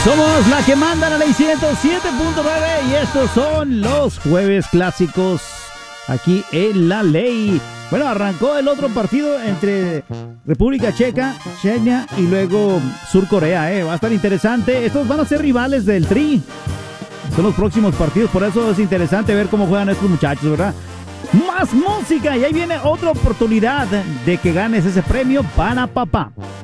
Somos la que manda la ley 107.9 y estos son los jueves clásicos aquí en la ley. Bueno, arrancó el otro partido entre República Checa, Chechnya y luego Sur Corea. Va a estar interesante. Estos van a ser rivales del Tri. Son los próximos partidos, por eso es interesante ver cómo juegan estos muchachos, ¿verdad? Más música y ahí viene otra oportunidad de que ganes ese premio para papá.